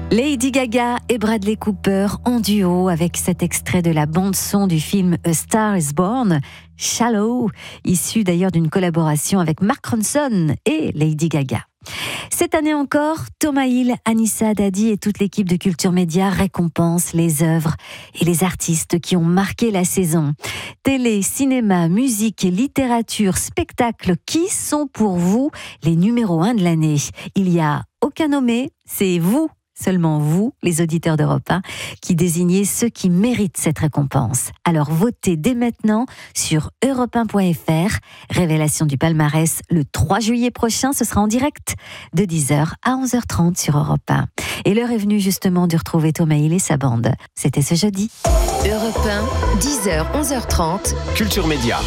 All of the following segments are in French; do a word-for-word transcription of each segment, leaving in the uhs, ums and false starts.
Lady Gaga et Bradley Cooper en duo avec cet extrait de la bande-son du film A Star is Born, Shallow, issu d'ailleurs d'une collaboration avec Mark Ronson et Lady Gaga. Cette année encore, Thomas Hill, Anissa Haddadi et toute l'équipe de Culture Média récompensent les œuvres et les artistes qui ont marqué la saison. Télé, cinéma, musique, littérature, spectacle, qui sont pour vous les numéros un de l'année ? Il y a aucun nommé, c'est vous. Seulement vous, les auditeurs d'Europe un, qui désignez ceux qui méritent cette récompense. Alors votez dès maintenant sur europe un point f r. Révélation du palmarès le trois juillet prochain, ce sera en direct de dix heures à onze heures trente sur Europe un. Et l'heure est venue justement de retrouver Thomas Hill et sa bande. C'était ce jeudi. Europe un, dix heures, onze heures trente. Culture Média.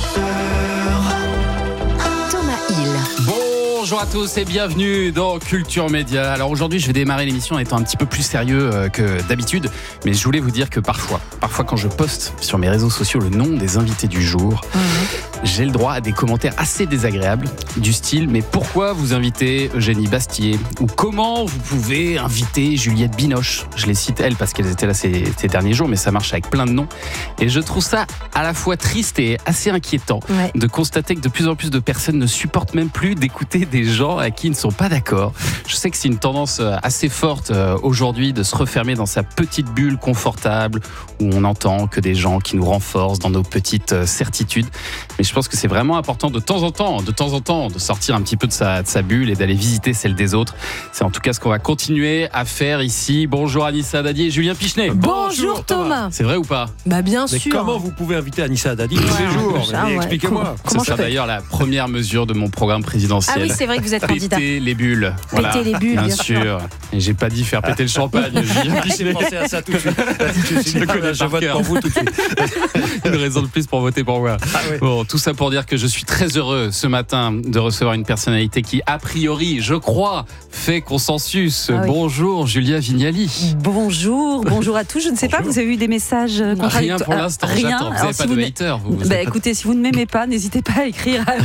Thomas Hill. Bonjour à tous et bienvenue dans Culture Média. Alors aujourd'hui, je vais démarrer l'émission en étant un petit peu plus sérieux que d'habitude, mais je voulais vous dire que parfois, parfois quand je poste sur mes réseaux sociaux le nom des invités du jour, mmh. j'ai le droit à des commentaires assez désagréables du style « Mais pourquoi vous invitez Eugénie Bastier ?» ou « Comment vous pouvez inviter Juliette Binoche ?» Je les cite elles parce qu'elles étaient là ces, ces derniers jours, mais ça marche avec plein de noms. Et je trouve ça à la fois triste et assez inquiétant ouais. de constater que de plus en plus de personnes ne supportent même plus d'écouter des gens à qui ils ne sont pas d'accord. Je sais que c'est une tendance assez forte aujourd'hui de se refermer dans sa petite bulle confortable où on n'entend que des gens qui nous renforcent dans nos petites certitudes. Mais je pense que c'est vraiment important de temps en temps, de temps en temps, de sortir un petit peu de sa, de sa bulle et d'aller visiter celle des autres. C'est en tout cas ce qu'on va continuer à faire ici. Bonjour Anissa Haddadi et Julien Pichenet. Bonjour Thomas. C'est vrai ou pas ? Bah bien mais sûr. Comment vous pouvez inviter Anissa Haddadi tous les jours ? Ah, ouais. Expliquez-moi. Ce sera d'ailleurs la première mesure de mon programme présidentiel. Ah oui, c'est vrai que vous êtes candidat. Péter les bulles. Voilà. Péter les bulles, bien, bien sûr. sûr. Et j'ai pas dit faire péter le champagne. J'ai pensé à ça tout de suite. Je le connais je vote pour vous tout de suite. Une raison de plus pour voter pour moi. Ah oui. Bon, tout ça pour dire que je suis très heureux ce matin de recevoir une personnalité qui, a priori, je crois, fait consensus. Ah oui. Bonjour Julia Vignali. Bonjour, bonjour à tous. Je ne sais bonjour. pas, vous avez eu des messages contradictoires ? Rien pour l'instant, rien. J'attends. Vous n'avez pas de haters, vous, vous bah, écoutez, si vous ne m'aimez pas, n'hésitez pas à écrire à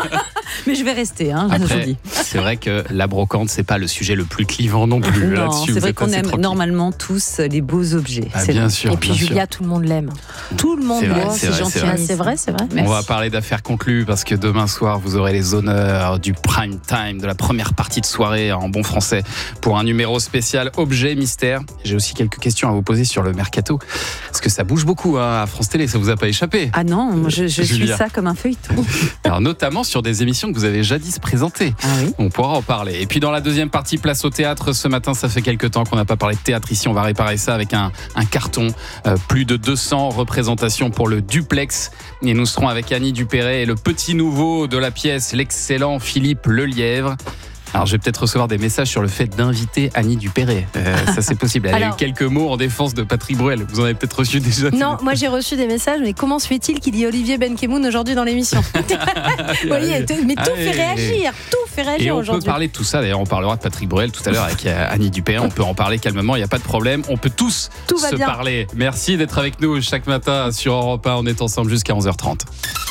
mais je vais rester, hein, je vous dis. C'est vrai que la brocante, c'est pas le sujet le plus clivant non plus. Non, là-dessus, c'est vrai qu'on aime tranquille. Normalement tous les beaux objets. Ah, bien vrai. sûr. Et puis bien Julia, sûr. tout le monde l'aime. Tout le monde l'aime. C'est, c'est gentil. C'est vrai, c'est vrai. C'est vrai. On va parler d'affaires conclues parce que demain soir, vous aurez les honneurs du prime time, de la première partie de soirée en bon français pour un numéro spécial objet mystère. J'ai aussi quelques questions à vous poser sur le mercato parce que ça bouge beaucoup hein, à France Télé. Ça vous a pas échappé ? Ah non, je, je suis ça comme un feuilleton. Alors notamment sur des émissions que vous avez jadis présentées. Ah oui. On pourra en parler. Et puis dans la deuxième partie, place au théâtre. Ce matin, ça fait quelques temps qu'on n'a pas parlé de théâtre ici. On va réparer ça avec un, un carton. Euh, plus de deux cents représentations pour le duplex. Et nous serons avec Annie Dupéret et le petit nouveau de la pièce, l'excellent Philippe Lelièvre. Alors, je vais peut-être recevoir des messages sur le fait d'inviter Annie Dupéret. Euh, ça, c'est possible. Elle Alors, a eu quelques mots en défense de Patrick Bruel. Vous en avez peut-être reçu déjà. Non, moi, j'ai reçu des messages. Mais comment se fait-il qu'il y ait Olivier Benkemoun aujourd'hui dans l'émission ? Vous voyez, mais tout fait réagir. Tout fait réagir Et on aujourd'hui. peut parler de tout ça. D'ailleurs, on parlera de Patrick Bruel tout à l'heure avec Annie Dupéret. On peut en parler calmement. Il n'y a pas de problème. On peut tous tout se parler. Merci d'être avec nous chaque matin sur Europe un. On est ensemble jusqu'à onze heures trente.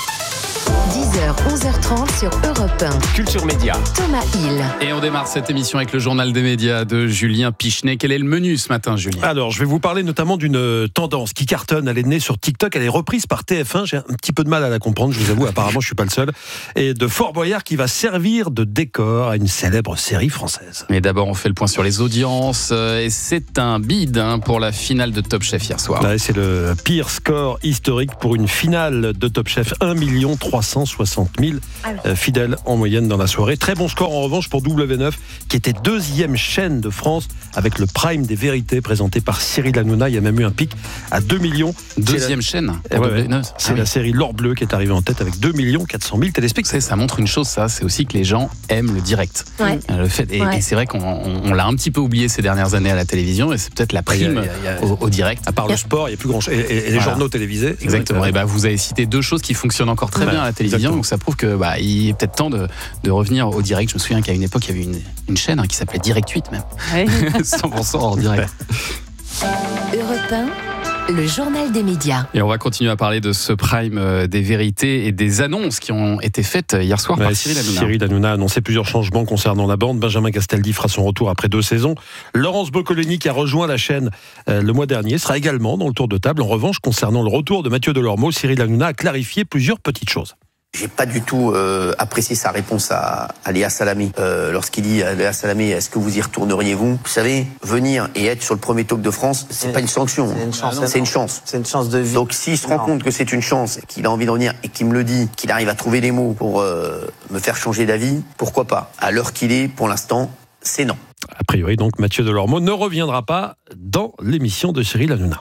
dix heures, onze heures trente sur Europe un. Culture Média. Thomas Hill. Et on démarre cette émission avec le journal des médias de Julien Pichenet. Quel est le menu ce matin, Julien ? Alors, je vais vous parler notamment d'une tendance qui cartonne. Elle est née sur TikTok. Elle est reprise par T F un. J'ai un petit peu de mal à la comprendre, je vous avoue. Apparemment, je suis pas le seul. Et de Fort Boyard qui va servir de décor à une célèbre série française. Mais d'abord, on fait le point sur les audiences. Et c'est un bide hein, pour la finale de Top Chef hier soir. Là, c'est le pire score historique pour une finale de Top Chef. un million trois cent soixante mille ah oui. fidèles en moyenne dans la soirée. Très bon score en revanche pour W neuf qui était deuxième chaîne de France avec le prime des vérités présenté par Cyril Hanouna. Il y a même eu un pic à deux millions. Deuxième la... chaîne pour ouais, W neuf. ouais. C'est ah oui. la série L'Or Bleu qui est arrivée en tête avec deux millions quatre cent mille téléspectateurs. Ça montre une chose, ça, c'est aussi que les gens aiment le direct. Ouais. Le fait, et, ouais. et c'est vrai qu'on on, on l'a un petit peu oublié ces dernières années à la télévision et c'est peut-être la prime il y a, il y a, au, au direct. À part le sport, il n'y a plus grand chose. Et, et, et les voilà. journaux télévisés. Exactement. Et bah, vous avez cité deux choses qui fonctionnent encore très ouais, bien à la télévision. Exactement. Donc ça prouve que bah, il est peut-être temps de, de revenir au direct. Je me souviens qu'à une époque, il y avait une, une chaîne hein, qui s'appelait Direct huit même. Ouais. cent pour cent en direct. Europe un, Le journal des médias. Et on va continuer à parler de ce prime des vérités et des annonces qui ont été faites hier soir ouais, par Cyril Hanouna. Cyril Hanouna a annoncé plusieurs changements concernant la bande. Benjamin Castaldi fera son retour après deux saisons. Laurence Boccolini, qui a rejoint la chaîne euh, le mois dernier, sera également dans le tour de table. En revanche, concernant le retour de Mathieu Delormeau, Cyril Hanouna a clarifié plusieurs petites choses. J'ai pas du tout euh, apprécié sa réponse à, à Léa Salamé. Euh, lorsqu'il dit à Léa Salamé, est-ce que vous y retourneriez-vous ? Vous savez, venir et être sur le premier talk de France, c'est, c'est pas une sanction. C'est une chance. C'est une chance. C'est une chance de vie. Donc s'il se rend compte que c'est une chance, qu'il a envie de revenir et qu'il me le dit, qu'il arrive à trouver les mots pour euh, me faire changer d'avis, pourquoi pas ? À l'heure qu'il est, pour l'instant, c'est non. A priori, donc, Mathieu Delormeau ne reviendra pas dans l'émission de Cyril Hanouna.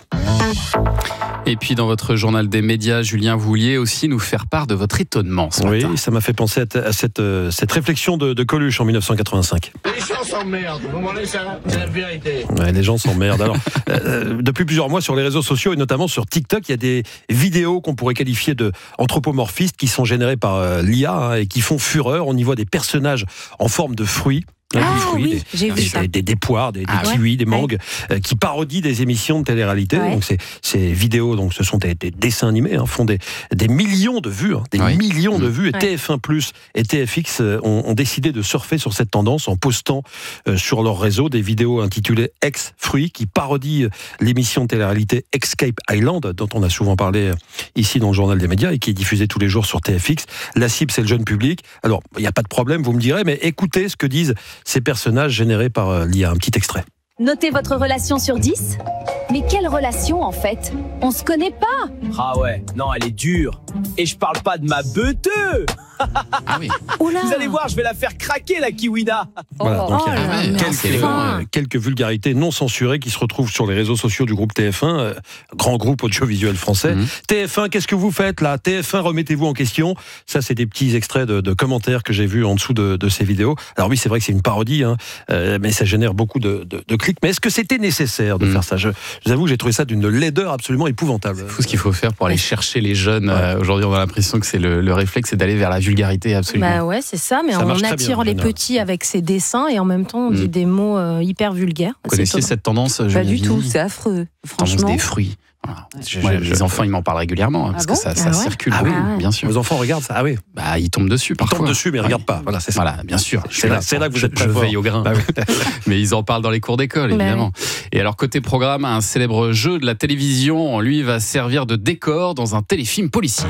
Et puis dans votre journal des médias, Julien, vous vouliez aussi nous faire part de votre étonnement ce oui, matin. Ça m'a fait penser à, à cette, euh, cette réflexion de, de Coluche en dix-neuf cent quatre-vingt-cinq. Les gens s'emmerdent, vous demandez ça, c'est la vérité. Ouais, les gens s'emmerdent. Alors, euh, depuis plusieurs mois sur les réseaux sociaux et notamment sur TikTok, il y a des vidéos qu'on pourrait qualifier de anthropomorphistes qui sont générées par euh, l'I A hein, et qui font fureur. On y voit des personnages en forme de fruits. Ah, des fruits, oui, des, j'ai vu des, ça. des, des, des poires, des, des ah, kiwis, ouais. des mangues, ouais. euh, qui parodient des émissions de télé-réalité. Ouais. Donc ces, ces vidéos, donc ce sont des, des dessins animés, hein, font des, des millions de vues, hein, des oui. millions mmh. de vues. Et ouais. T F un plus et T F X euh, ont, ont décidé de surfer sur cette tendance en postant euh, sur leur réseau des vidéos intitulées Ex-Fruits, qui parodient euh, l'émission de télé-réalité Escape Island, dont on a souvent parlé euh, ici dans le journal des médias et qui est diffusée tous les jours sur T F X. La cible, c'est le jeune public. Alors, il n'y a pas de problème, vous me direz, mais écoutez ce que disent ces personnages généré par l'I A. Un petit extrait. Notez votre relation sur dix. Mais quelle relation en fait ? On se connaît pas. Ah ouais, non, elle est dure. Et je parle pas de ma beuteux. Ah oui. Oula. Vous allez voir, je vais la faire craquer la kiwina. Voilà, donc oh il y a là quelques, euh, quelques vulgarités non censurées qui se retrouvent sur les réseaux sociaux du groupe T F un, euh, grand groupe audiovisuel français. Mmh. T F un, qu'est-ce que vous faites là ? T F un, remettez-vous en question. Ça, c'est des petits extraits de, de commentaires que j'ai vus en dessous de, de ces vidéos. Alors oui, c'est vrai que c'est une parodie, hein, euh, mais ça génère beaucoup de, de, de clics. Mais est-ce que c'était nécessaire de mmh. faire ça ? Je, je vous avoue, j'ai trouvé ça d'une laideur absolument épouvantable. C'est fou ce qu'il faut faire pour aller chercher les jeunes. Ouais. Euh, aujourd'hui, on a l'impression que c'est le, le réflexe, c'est d'aller vers la vulgarité absolument. Bah ouais, c'est ça, mais ça en attirant les petits avec ses dessins et en même temps on dit mmh. des mots euh, hyper vulgaires. Vous connaissiez cette tendance ? Pas du tout, c'est affreux. Franchement. Tendance des fruits. Voilà. Je, ouais, je, les enfants, ils m'en parlent régulièrement, hein, parce ah bon que ça, ça ah ouais circule. Ah oui, ouais. bien sûr. Vos enfants regardent ça ? Ah oui. Bah, ils tombent dessus parfois. Ils tombent dessus, mais ils ouais. regardent pas. Voilà, c'est ça. Voilà, bien sûr. C'est là, c'est là que vous êtes très Je fort. veille au grain. Bah oui. Mais ils en parlent dans les cours d'école, évidemment. Bah oui. Et alors, côté programme, un célèbre jeu de la télévision, lui, va servir de décor dans un téléfilm policier.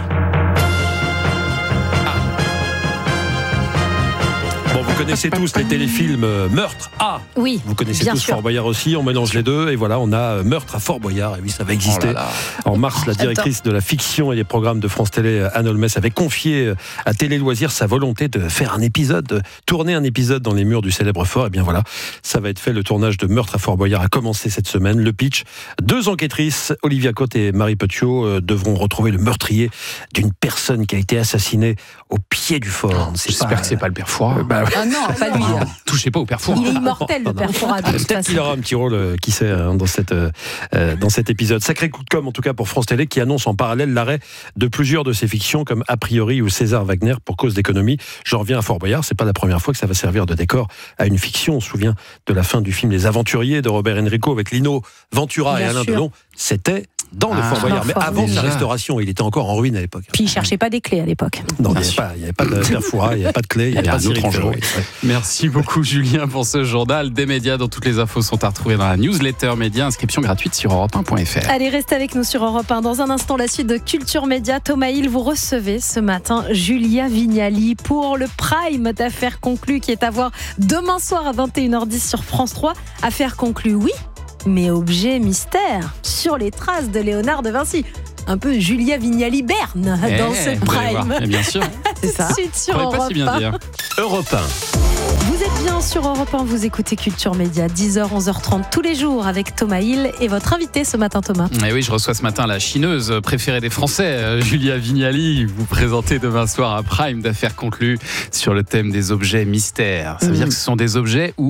Bon, vous connaissez tous les téléfilms euh, Meurtre à. Oui. Vous connaissez tous sûr. Fort Boyard aussi. On mélange les deux et voilà, on a Meurtre à Fort Boyard. Et oui, ça va exister. Oh là là. En mars, la directrice Attends. de la fiction et des programmes de France Télé, Anne Holmes, avait confié à Télé Loisirs sa volonté de faire un épisode, de tourner un épisode dans les murs du célèbre fort. Et bien voilà, ça va être fait. Le tournage de Meurtre à Fort Boyard a commencé cette semaine. Le pitch, deux enquêtrices, Olivia Cotte et Marie Petiot, devront retrouver le meurtrier d'une personne qui a été assassinée au pied du fort. J'espère pas... que c'est pas le père Fouras. Euh, bah, ah non, pas lui. Non, touchez pas au père Fouras. Il est immortel, le père Fouras. Peut-être qu'il aura un petit rôle, euh, qui sait, hein, dans, cette, euh, dans cet épisode. Sacré coup de com', en tout cas, pour France Télé, qui annonce en parallèle l'arrêt de plusieurs de ses fictions, comme A priori ou César Wagner, pour cause d'économie. Je reviens à Fort Boyard, c'est pas la première fois que ça va servir de décor à une fiction. On se souvient de la fin du film Les Aventuriers de Robert Enrico avec Lino Ventura Bien et Alain sûr. Delon. C'était dans le ah, Fort Boyard, mais avant déjà. sa restauration, il était encore en ruine à l'époque. Puis il cherchait pas des clés à l'époque. Non, il n'y avait pas de père Fouras, il n'y avait pas de clés, il n'y avait pas de Cyril Ferraud. Merci beaucoup Julien pour ce journal des médias dont toutes les infos sont à retrouver dans la newsletter média, inscription gratuite sur europe un point f r. Allez, restez avec nous sur Europe un. Dans un instant, la suite de Culture Média. Thomas Hill, vous recevez ce matin Julia Vignali pour le Prime d'Affaires conclues qui est à voir demain soir à vingt et une heures dix sur France trois. Affaires conclues, oui, mais objet mystère sur les traces de Léonard de Vinci. Un peu Julia Vignali Berne eh, dans ce Prime. Eh bien sûr. C'est ça. Suite sur Europe pas si bien dire. Europe un. Vous êtes bien sur Europe un, vous écoutez Culture Média, dix heures, onze heures trente tous les jours avec Thomas Hill et votre invité ce matin, Thomas. Et oui, je reçois ce matin la chineuse préférée des Français, Julia Vignali. Vous présentez demain soir un Prime d'Affaires conclues sur le thème des objets mystères. Ça veut mmh. dire que ce sont des objets où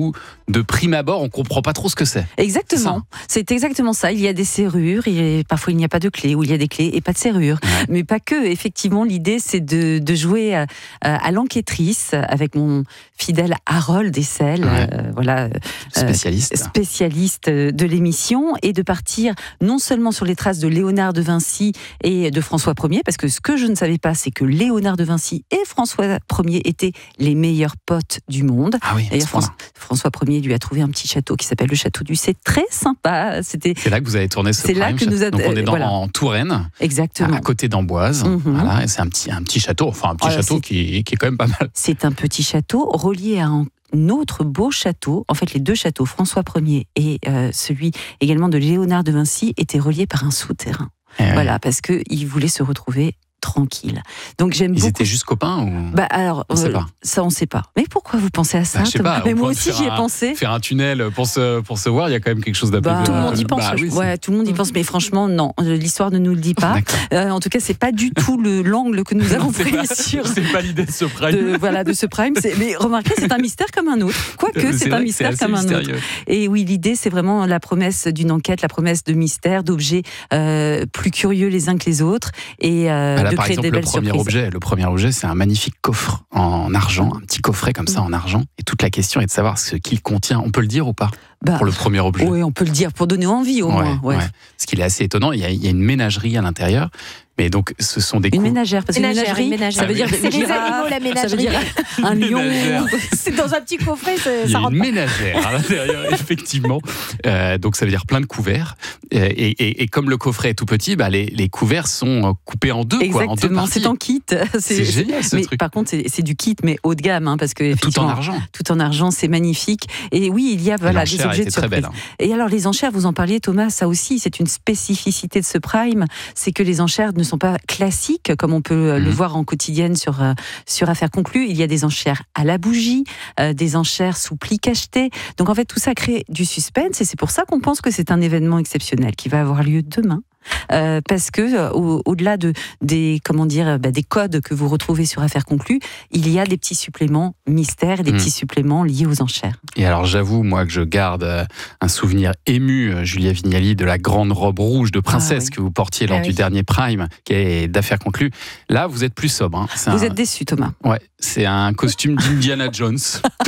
de prime abord, on comprend pas trop ce que c'est. Exactement. C'est, c'est exactement ça. Il y a des serrures, et parfois il n'y a pas de clé, ou il y a des clés et pas de serrure. Ouais. Mais pas que. Effectivement, l'idée, c'est de, de jouer à, à l'enquêtrice avec mon fidèle Harold Dessel, ouais. euh, voilà, spécialiste. Euh, spécialiste de l'émission, et de partir non seulement sur les traces de Léonard de Vinci et de François Ier, parce que ce que je ne savais pas, c'est que Léonard de Vinci et François Ier étaient les meilleurs potes du monde. Ah oui, d'ailleurs, François, François Ier lui a trouvé un petit château qui s'appelle le château du C'est, très sympa. C'était... C'est là que vous avez tourné ce c'est prime. Là que nous a... Donc on est dans, voilà. en Touraine, exactement, à côté d'Amboise. Mm-hmm. Voilà, et c'est un petit, un petit château, enfin un petit voilà, château qui, qui est quand même pas mal. C'est un petit château relié à un autre beau château. En fait, les deux châteaux, François Ier et euh, celui également de Léonard de Vinci, étaient reliés par un souterrain. Et voilà, ouais. Parce qu'ils voulaient se retrouver tranquille. Donc j'aime Ils beaucoup. étaient juste copains ou... Bah alors, on euh, sait pas. Ça on sait pas. Mais pourquoi vous pensez à ça? Bah, je sais pas. Mais moi aussi j'y ai pensé. Faire un tunnel pour se pour se voir, il y a quand même quelque chose d'un peu. Bah, tout le monde y pense. Bah, oui, ouais, tout le monde y pense. Mais franchement, non. L'histoire ne nous le dit pas. Euh, en tout cas, c'est pas du tout le l'angle que nous avons pris sur. C'est pas l'idée de ce prime. De, voilà, de ce prime. C'est, mais remarquez, c'est un mystère comme un autre. Quoique, c'est, c'est un mystère comme mystérieux. un autre. Et oui, l'idée, c'est vraiment la promesse d'une enquête, la promesse de mystère, d'objets euh, plus curieux les uns que les autres, et euh, voilà, de créer exemple, des belles surprises. Objet, le premier objet, c'est un magnifique coffre en argent, un petit coffret comme ça en argent. Et toute la question est de savoir ce qu'il contient. On peut le dire ou pas? Bah, pour le premier objet. Oui, on peut le dire pour donner envie au ouais, moins. Ouais. Ouais. Ce qui est assez étonnant, il y, a, il y a une ménagerie à l'intérieur. Mais donc, ce sont des une coups... ménagère, parce que une ménagerie, une ménagère, ça veut dire c'est les animaux, la ménagerie. Ça veut dire un lion. C'est dans un petit coffret, ça, il y a ça rentre une pas. ménagère à l'intérieur, effectivement. Euh, donc, ça veut dire plein de couverts. Et, et, et comme le coffret est tout petit, bah, les, les couverts sont coupés en deux, quoi, en deux parties. C'est en kit. C'est, c'est génial, ce mais truc. Par contre, c'est, c'est du kit, mais haut de gamme, hein, parce que tout en argent. Tout en argent, c'est magnifique. Et oui, il y a voilà des objets de surprise. Très belle, hein. Et alors, les enchères, vous en parliez, Thomas, ça aussi, c'est une spécificité de ce prime, c'est que les enchères ne sont pas classiques, comme on peut mmh. le voir en quotidienne sur, euh, sur Affaires conclues. Il y a des enchères à la bougie, euh, des enchères sous pli cacheté. Donc en fait, tout ça crée du suspense, et c'est pour ça qu'on pense que c'est un événement exceptionnel qui va avoir lieu demain. Euh, parce que euh, au, au-delà de des comment dire bah, des codes que vous retrouvez sur Affaires conclues, il y a des petits suppléments mystères et des mmh. petits suppléments liés aux enchères. Et alors j'avoue moi que je garde euh, un souvenir ému, euh, Julia Vignali, de la grande robe rouge de princesse ah, oui. que vous portiez lors ah, du oui. dernier prime, qui est d'Affaires conclues. Là vous êtes plus sobre. Hein. C'est vous un... êtes déçu, Thomas. Ouais, c'est un costume d'Indiana Jones.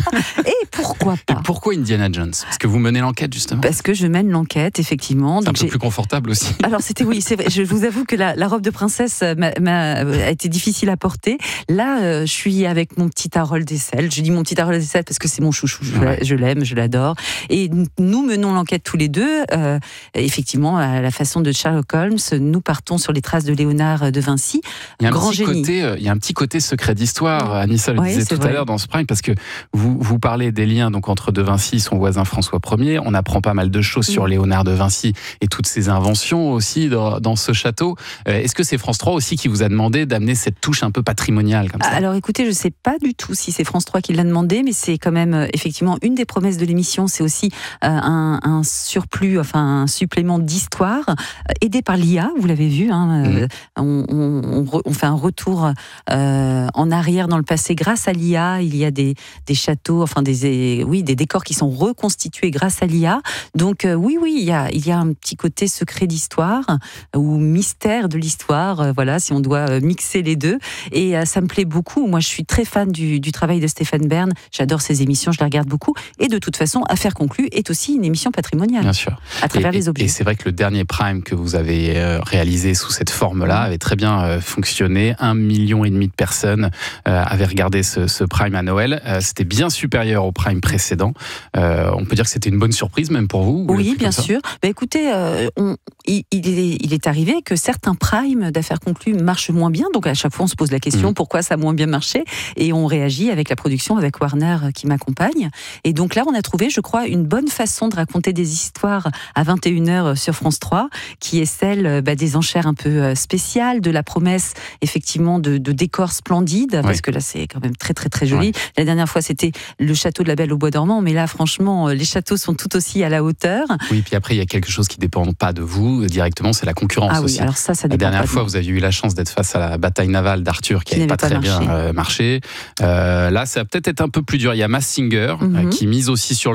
Et pourquoi pas? Et pourquoi Indiana Jones? Parce que vous menez l'enquête justement. Parce que je mène l'enquête, effectivement. C'est donc un peu j'ai... plus confortable aussi. Alors c'était oui, c'est vrai. Je vous avoue que la, la robe de princesse m'a, m'a, a été difficile à porter. Là, euh, je suis avec mon petit Harold Dessel. Je dis mon petit Harold Dessel parce que c'est mon chouchou. Je, ouais. je l'aime, je l'adore. Et nous menons l'enquête tous les deux. Euh, effectivement, à la façon de Sherlock Holmes, nous partons sur les traces de Léonard de Vinci. Il y a un grand petit génie. Côté, euh, il y a un petit côté secret d'histoire. Anissa le ouais, disait tout vrai. à l'heure dans ce prime, parce que vous vous parlez des liens donc entre de Vinci et son voisin François Ier. On apprend pas mal de choses mmh. sur Léonard de Vinci et toutes ses inventions aussi dans, dans ce château. Euh, est-ce que c'est France trois aussi qui vous a demandé d'amener cette touche un peu patrimoniale comme ça? Alors écoutez, je ne sais pas du tout si c'est France trois qui l'a demandé, mais c'est quand même euh, effectivement une des promesses de l'émission, c'est aussi euh, un, un surplus, enfin un supplément d'histoire, euh, aidé par l'I A, vous l'avez vu, hein, euh, mmh. on, on, on, on fait un retour euh, en arrière dans le passé grâce à l'I A. Il y a des, des châteaux, enfin des, oui, des décors qui sont reconstitués grâce à l'I A. Donc euh, oui, oui, il y, a, il y a un petit côté secret d'histoire ou mystère de l'histoire, euh, voilà, si on doit euh, mixer les deux. Et euh, ça me plaît beaucoup. Moi, je suis très fan du, du travail de Stéphane Bern. J'adore ses émissions, je les regarde beaucoup. Et de toute façon, Affaires conclues est aussi une émission patrimoniale. Bien sûr. À travers et, les objets. Et c'est vrai que le dernier prime que vous avez euh, réalisé sous cette forme-là mmh. avait très bien euh, fonctionné. Un million et demi de personnes euh, avaient regardé ce, ce prime à Noël. Euh, c'était bien supérieur au prime précédent. Euh, on peut dire que c'était une bonne surprise même pour vous? Oui, bien sûr. Bah, écoutez, euh, on, il, il, est, il est arrivé que certains primes d'Affaires conclues marchent moins bien. Donc à chaque fois, on se pose la question mmh. pourquoi ça a moins bien marché, et on réagit avec la production, avec Warner qui m'accompagne. Et donc là, on a trouvé, je crois, une bonne façon de raconter des histoires à vingt et une heures sur France trois, qui est celle bah, des enchères un peu spéciales, de la promesse effectivement de, de décors splendides, oui. parce que là, c'est quand même très très très joli. Oui. La dernière fois, c'était le château de la Belle au Bois dormant, mais là, franchement, les châteaux sont tout aussi à la hauteur. Oui, puis après, il y a quelque chose qui ne dépend pas de vous directement, c'est la concurrence ah aussi. Oui, alors ça, ça la dépend dernière pas fois, vous aviez eu la chance d'être face à la bataille navale d'Arthur, qui n'avait pas, pas très marché. bien euh, marché. Euh, là, ça va peut-être être un peu plus dur. Il y a Mazinger, mm-hmm. euh, qui mise aussi sur le